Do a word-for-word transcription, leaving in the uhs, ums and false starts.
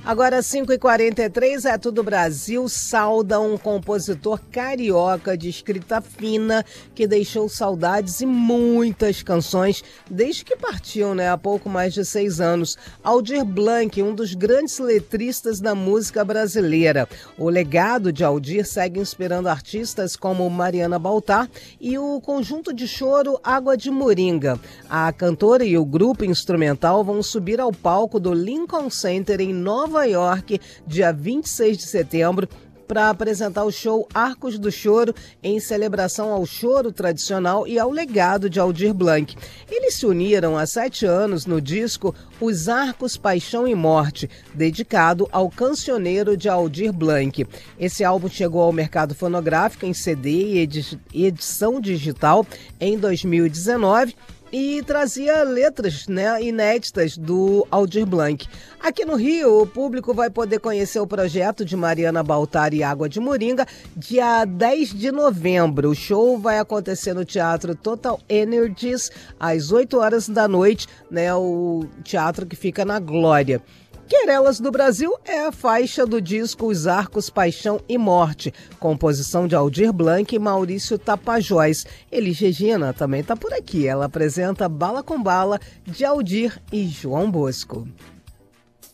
Agora, cinco e quarenta e três, é Tudo Brasil sauda um compositor carioca de escrita fina que deixou saudades e muitas canções desde que partiu, né, há pouco mais de seis anos. Aldir Blanc, um dos grandes letristas da música brasileira. O legado de Aldir segue inspirando artistas como Mariana Baltar e o conjunto de choro Água de Moringa. A cantora e o grupo instrumental vão subir ao palco do Lincoln Center em Nova York, dia vinte e seis de setembro, para apresentar o show Arcos do Choro, em celebração ao choro tradicional e ao legado de Aldir Blanc. Eles se uniram há sete anos no disco Os Arcos, Paixão e Morte, dedicado ao cancioneiro de Aldir Blanc. Esse álbum chegou ao mercado fonográfico em C D e edi- edição digital em dois mil e dezenove, e trazia letras, né, inéditas do Aldir Blanc. Aqui no Rio, o público vai poder conhecer o projeto de Mariana Baltar e Água de Moringa dia dez de novembro. O show vai acontecer no Teatro Total Energies às oito horas da noite, né, o teatro que fica na Glória. Querelas do Brasil é a faixa do disco Os Arcos, Paixão e Morte, composição de Aldir Blanc e Maurício Tapajós. Elis Regina também está por aqui, ela apresenta Bala com Bala, de Aldir e João Bosco.